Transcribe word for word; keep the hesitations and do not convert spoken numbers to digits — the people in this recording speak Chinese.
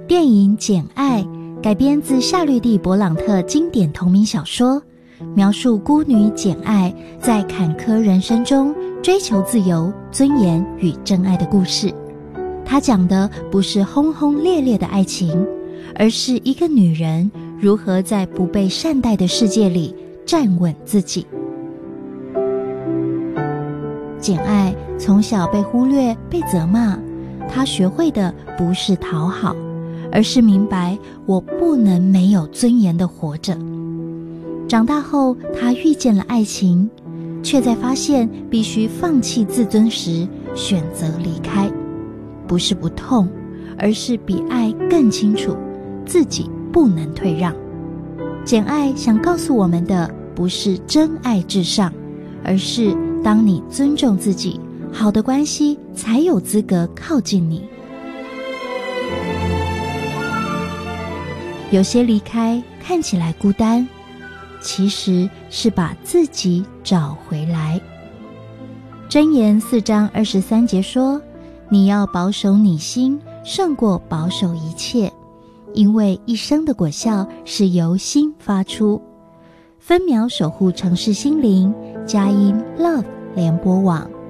电影《简爱》改编自夏绿蒂·勃朗特经典同名小说，描述孤女简爱在坎坷人生中追求自由、尊严与真爱的故事。它讲的不是轰轰烈烈的爱情，而是一个女人如何在不被善待的世界里站稳自己。简爱从小被忽略、被责骂，她学会的不是讨好，而是明白我不能没有尊严地活着。长大后，她遇见了爱情，却在发现必须放弃自尊时选择离开。不是不痛，而是比爱更清楚自己不能退让。简爱想告诉我们的不是真爱至上，而是当你尊重自己，好的关系才有资格靠近你。有些离开看起来孤单，其实是把自己找回来。箴言四章二十三节说，你要保守你心，胜过保守一切，因为一生的果效是由心发出。分秒守护城市心灵，佳音 Love 联播网。